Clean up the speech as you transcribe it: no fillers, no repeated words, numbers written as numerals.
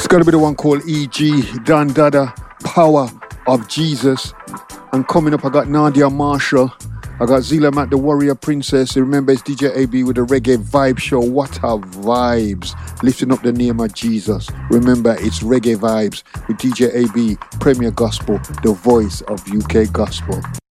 Gonna be the one called E.G. Dan Dada, Power of Jesus. And coming up, I got Nadia Marshall. I got Zila Matt, the Warrior Princess. Remember, it's DJ AB with the Reggae Vibe Show. What a vibes. Lifting up the name of Jesus. Remember, it's Reggae Vibes with DJ AB, Premier Gospel, the voice of UK Gospel.